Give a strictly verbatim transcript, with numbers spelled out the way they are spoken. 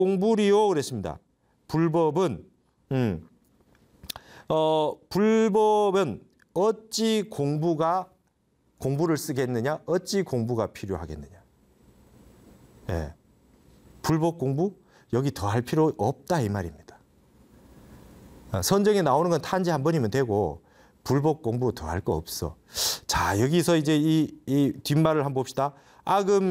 공부리요 그랬습니다. 불법은 음, 어, 불법은 어찌 공부가 공부를 쓰겠느냐? 어찌 공부가 필요하겠느냐? 예. 불법 공부 여기 더 할 필요 없다 이 말입니다. 선정에 나오는 건 탄지 한 번이면 되고 불법 공부 더 할 거 없어. 자, 여기서 이제 이, 이 뒷말을 한번 봅시다. 악음